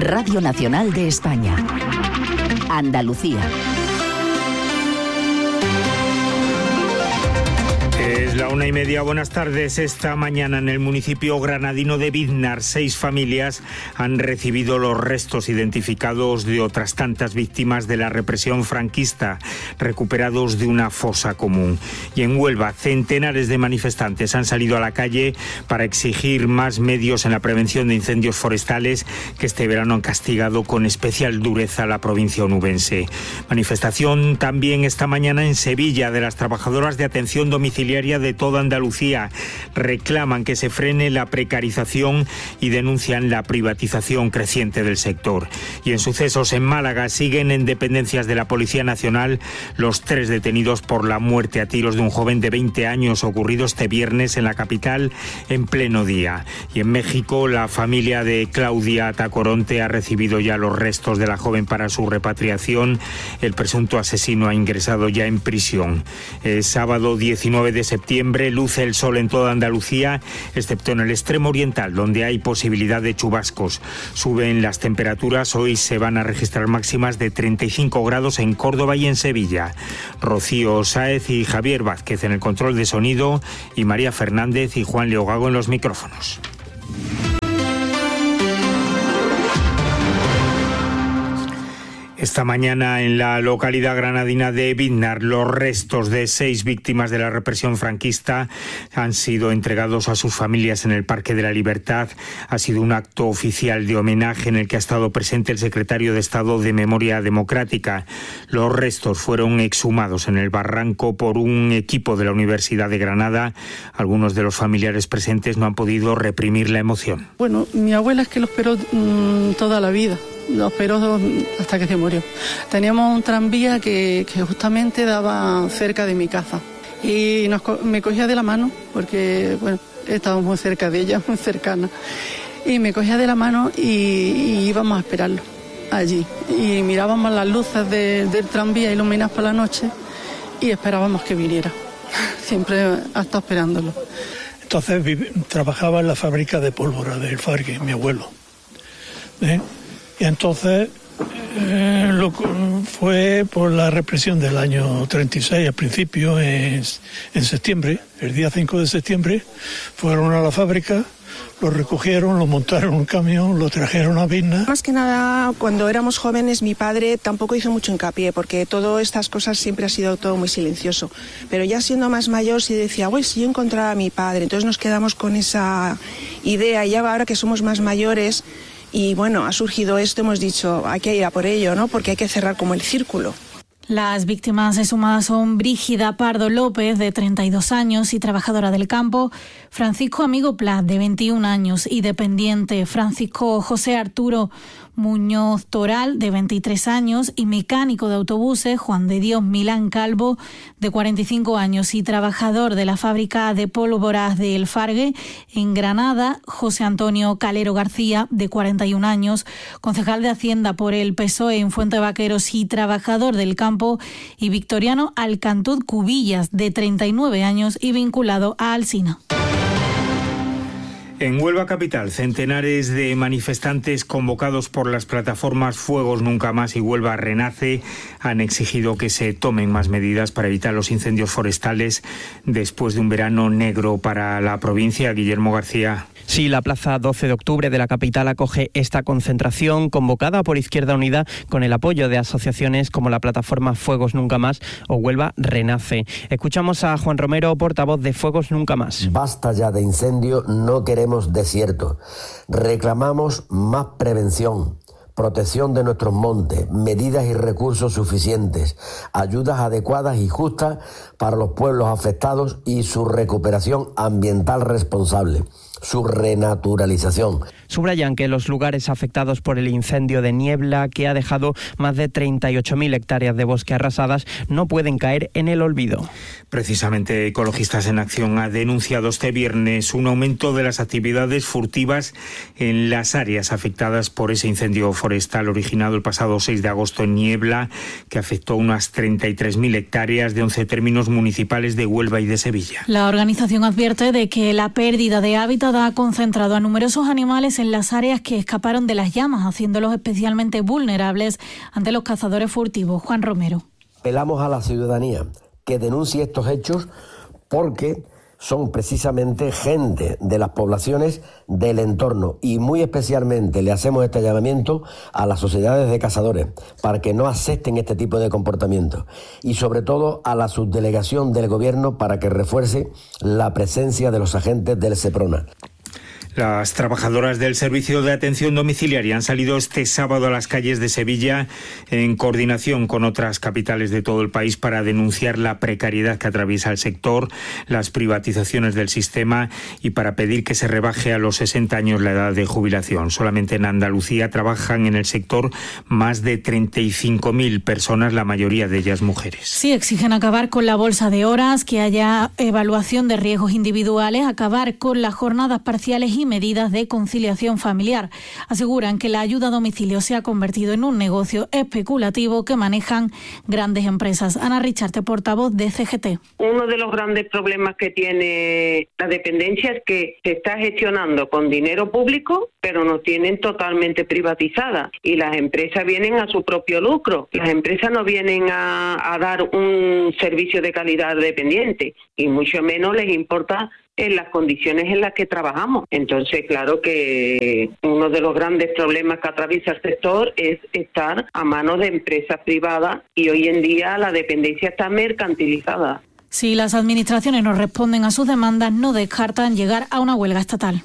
Radio Nacional de España. Andalucía. Es la 1:30. Buenas tardes. Esta mañana en el municipio granadino de Biznar, 6 familias han recibido los restos identificados de otras tantas víctimas de la represión franquista, recuperados de una fosa común. Y en Huelva, centenares de manifestantes han salido a la calle para exigir más medios en la prevención de incendios forestales que este verano han castigado con especial dureza la provincia onubense. Manifestación también esta mañana en Sevilla de las trabajadoras de atención domiciliaria de toda Andalucía. Reclaman que se frene la precarización y denuncian la privatización creciente del sector. Y en sucesos en Málaga siguen en dependencias de la Policía Nacional los 3 detenidos por la muerte a tiros de un joven de 20 años ocurrido este viernes en la capital en pleno día. Y en México la familia de Claudia Tacoronte ha recibido ya los restos de la joven para su repatriación. El presunto asesino ha ingresado ya en prisión. Sábado 19 de septiembre luce el sol en toda Andalucía, excepto en el extremo oriental, donde hay posibilidad de chubascos. Suben las temperaturas, hoy se van a registrar máximas de 35 grados en Córdoba y en Sevilla. Rocío Sáez y Javier Vázquez en el control de sonido y María Fernández y Juan Leogago en los micrófonos. Esta mañana en la localidad granadina de Biznar, los restos de 6 víctimas de la represión franquista han sido entregados a sus familias en el Parque de la Libertad. Ha sido un acto oficial de homenaje en el que ha estado presente el secretario de Estado de Memoria Democrática. Los restos fueron exhumados en el barranco por un equipo de la Universidad de Granada. Algunos de los familiares presentes no han podido reprimir la emoción. Bueno, mi abuela es que lo esperó toda la vida. Lo esperó hasta que se murió. Teníamos un tranvía que justamente daba cerca de mi casa y me cogía de la mano porque, bueno, estábamos muy cerca de ella, muy cercana, y me cogía de la mano y íbamos a esperarlo allí y mirábamos las luces del tranvía iluminadas por la noche y esperábamos que viniera. Siempre ha estado esperándolo. Entonces trabajaba en la fábrica de pólvora del Fargue, mi abuelo. Y entonces fue por la represión del año 36, al principio, en septiembre, el día 5 de septiembre, fueron a la fábrica, lo recogieron, lo montaron en un camión, lo trajeron a Biznar. Más que nada, cuando éramos jóvenes, mi padre tampoco hizo mucho hincapié, porque todas estas cosas siempre ha sido todo muy silencioso. Pero ya siendo más mayor, sí decía, uy, si yo encontrara a mi padre. Entonces nos quedamos con esa idea, y ahora que somos más mayores, y bueno, ha surgido esto, hemos dicho, hay que ir a por ello, ¿no? Porque hay que cerrar como el círculo. Las víctimas exhumadas son Brígida Pardo López, de 32 años y trabajadora del campo, Francisco Amigo Plat, de 21 años y dependiente, Francisco José Arturo Muñoz Toral, de 23 años, y mecánico de autobuses, Juan de Dios Milán Calvo, de 45 años y trabajador de la fábrica de pólvoras de El Fargue, en Granada, José Antonio Calero García, de 41 años, concejal de Hacienda por el PSOE en Fuente Vaqueros y trabajador del campo, y Victoriano Alcantud Cubillas, de 39 años y vinculado a Alsina. En Huelva capital, centenares de manifestantes convocados por las plataformas Fuegos Nunca Más y Huelva Renace han exigido que se tomen más medidas para evitar los incendios forestales después de un verano negro para la provincia. Guillermo García. Sí, la plaza 12 de octubre de la capital acoge esta concentración convocada por Izquierda Unida con el apoyo de asociaciones como la plataforma Fuegos Nunca Más o Huelva Renace. Escuchamos a Juan Romero, portavoz de Fuegos Nunca Más. Basta ya de incendio, no queremos desierto. Reclamamos más prevención, protección de nuestros montes, medidas y recursos suficientes, ayudas adecuadas y justas para los pueblos afectados y su recuperación ambiental responsable, su renaturalización. Subrayan que los lugares afectados por el incendio de Niebla, que ha dejado más de 38.000 hectáreas de bosque arrasadas, no pueden caer en el olvido. Precisamente Ecologistas en Acción ha denunciado este viernes un aumento de las actividades furtivas en las áreas afectadas por ese incendio forestal. forestal originado el pasado 6 de agosto en Niebla, que afectó unas 33.000 hectáreas de 11 términos municipales de Huelva y de Sevilla. La organización advierte de que la pérdida de hábitat ha concentrado a numerosos animales en las áreas que escaparon de las llamas, haciéndolos especialmente vulnerables ante los cazadores furtivos. Juan Romero. Apelamos a la ciudadanía que denuncie estos hechos porque son precisamente gente de las poblaciones del entorno y muy especialmente le hacemos este llamamiento a las sociedades de cazadores para que no acepten este tipo de comportamientos y sobre todo a la subdelegación del gobierno para que refuerce la presencia de los agentes del Seprona. Las trabajadoras del Servicio de Atención Domiciliaria han salido este sábado a las calles de Sevilla en coordinación con otras capitales de todo el país para denunciar la precariedad que atraviesa el sector, las privatizaciones del sistema y para pedir que se rebaje a los 60 años la edad de jubilación. Solamente en Andalucía trabajan en el sector más de 35.000 personas, la mayoría de ellas mujeres. Sí, exigen acabar con la bolsa de horas, que haya evaluación de riesgos individuales, acabar con las jornadas parciales y medidas de conciliación familiar. Aseguran que la ayuda a domicilio se ha convertido en un negocio especulativo que manejan grandes empresas. Ana Richarte, portavoz de CGT. Uno de los grandes problemas que tiene la dependencia es que se está gestionando con dinero público, pero nos tienen totalmente privatizada y las empresas vienen a su propio lucro. Las empresas no vienen a dar un servicio de calidad dependiente y mucho menos les importa en las condiciones en las que trabajamos. Entonces, claro que uno de los grandes problemas que atraviesa el sector es estar a manos de empresas privadas y hoy en día la dependencia está mercantilizada. Si las administraciones no responden a sus demandas, no descartan llegar a una huelga estatal.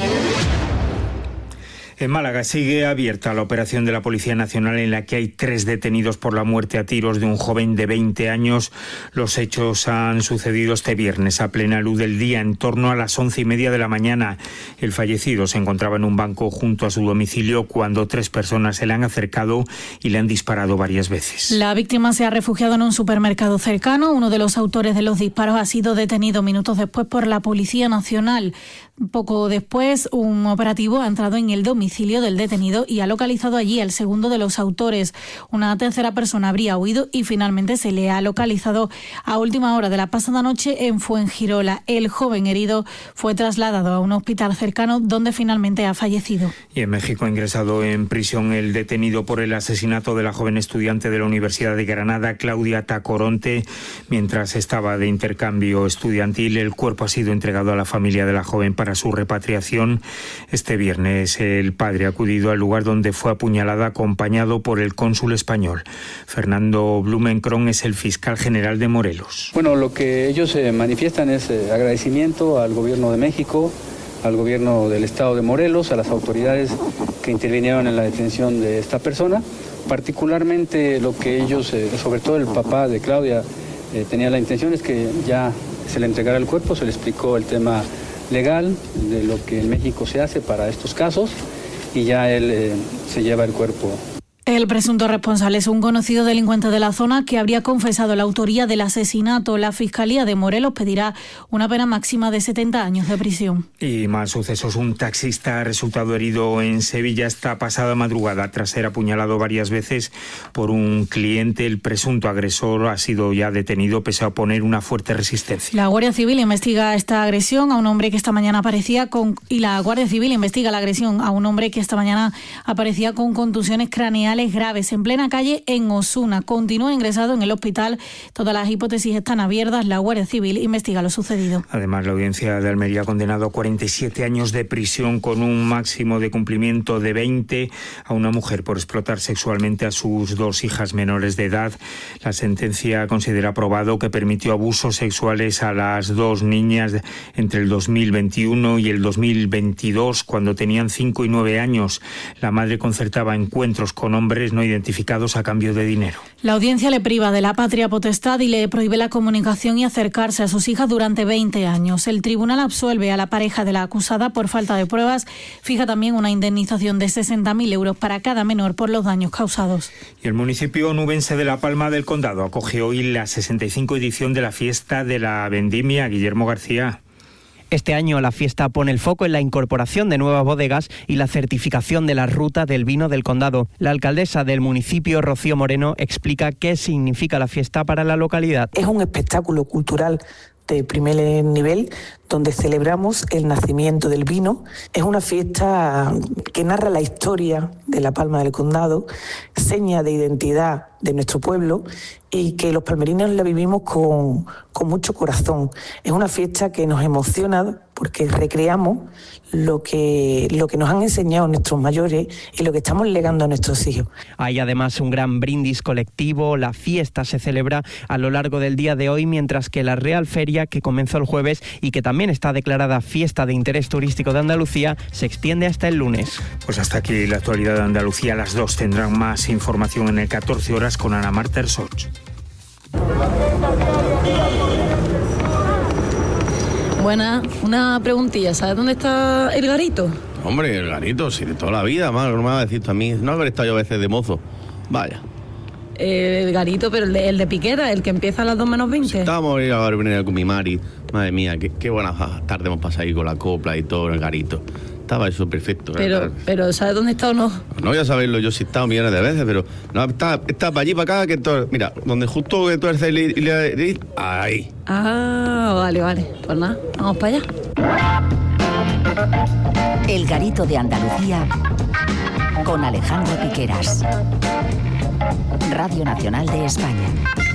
En Málaga sigue abierta la operación de la Policía Nacional en la que hay 3 detenidos por la muerte a tiros de un joven de 20 años. Los hechos han sucedido este viernes a plena luz del día, en torno a las 11:30 de la mañana. El fallecido se encontraba en un banco junto a su domicilio cuando 3 personas se le han acercado y le han disparado varias veces. La víctima se ha refugiado en un supermercado cercano. Uno de los autores de los disparos ha sido detenido minutos después por la Policía Nacional. Poco después, un operativo ha entrado en el domicilio del detenido y ha localizado allí al segundo de los autores. Una tercera persona habría huido y finalmente se le ha localizado a última hora de la pasada noche en Fuengirola. El joven herido fue trasladado a un hospital cercano donde finalmente ha fallecido. Y en México ha ingresado en prisión el detenido por el asesinato de la joven estudiante de la Universidad de Granada, Claudia Tacoronte, mientras estaba de intercambio estudiantil. El cuerpo ha sido entregado a la familia de la joven para su repatriación. Este viernes el padre ha acudido al lugar donde fue apuñalada acompañado por el cónsul español. Fernando Blumenkron es el fiscal general de Morelos. Bueno, lo que ellos manifiestan es agradecimiento al gobierno de México, al gobierno del estado de Morelos, a las autoridades que intervinieron en la detención de esta persona. Particularmente lo que ellos, sobre todo el papá de Claudia, tenía la intención es que ya se le entregara el cuerpo, se le explicó el tema legal de lo que en México se hace para estos casos y ya él se lleva el cuerpo. El presunto responsable es un conocido delincuente de la zona que habría confesado la autoría del asesinato. La Fiscalía de Morelos pedirá una pena máxima de 70 años de prisión. Y más sucesos. Un taxista ha resultado herido en Sevilla esta pasada madrugada tras ser apuñalado varias veces por un cliente. El presunto agresor ha sido ya detenido pese a oponer una fuerte resistencia. La Guardia Civil investiga esta agresión a un hombre que esta mañana aparecía con contusiones craneales graves en plena calle en Osuna. Continúa ingresado en el hospital. Todas las hipótesis están abiertas. La Guardia Civil investiga lo sucedido. Además, la Audiencia de Almería ha condenado a 47 años de prisión con un máximo de cumplimiento de 20 a una mujer por explotar sexualmente a sus 2 hijas menores de edad. La sentencia considera probado que permitió abusos sexuales a las 2 niñas entre el 2021 y el 2022, cuando tenían 5 y 9 años. La madre concertaba encuentros con hombres no identificados a cambio de dinero. La audiencia le priva de la patria potestad y le prohíbe la comunicación y acercarse a sus hijas durante 20 años. El tribunal absuelve a la pareja de la acusada por falta de pruebas. Fija también una indemnización de 60.000 euros para cada menor por los daños causados. Y el municipio onubense de La Palma del Condado acoge hoy la 65 edición de la fiesta de la vendimia. Guillermo García. Este año la fiesta pone el foco en la incorporación de nuevas bodegas y la certificación de la ruta del vino del condado. La alcaldesa del municipio, Rocío Moreno, explica qué significa la fiesta para la localidad. Es un espectáculo cultural de primer nivel donde celebramos el nacimiento del vino. Es una fiesta que narra la historia de La Palma del Condado, seña de identidad de nuestro pueblo y que los palmerinos la vivimos con mucho corazón. Es una fiesta que nos emociona porque recreamos lo que nos han enseñado nuestros mayores y lo que estamos legando a nuestros hijos. Hay además un gran brindis colectivo. La fiesta se celebra a lo largo del día de hoy, mientras que la Real Feria, que comenzó el jueves y que también está declarada fiesta de interés turístico de Andalucía, se extiende hasta el lunes. Pues hasta aquí la actualidad de Andalucía. A las 2 tendrán más información en el 14 horas con Ana Marta Ersoch. Buena, una preguntilla, ¿sabes dónde está el garito? Hombre, el garito, sí, de toda la vida, más no me va a decir tú a mí, no haber estado yo a veces de mozo, vaya. El garito, pero el de Piquera, el que empieza a las 2 menos 20. Sí, estábamos a venir con mi Mari, madre mía, qué buenas tardes hemos pasado ahí con la copla y todo en el garito. Estaba eso perfecto. Pero ¿sabes dónde está o no? No voy a saberlo, yo sí he estado millones de veces, pero no, está para allí, para acá, que todo, mira, donde justo que tú eres ahí. Ah, vale, pues nada, vamos para allá. El garito de Andalucía con Alejandro Piqueras. Radio Nacional de España.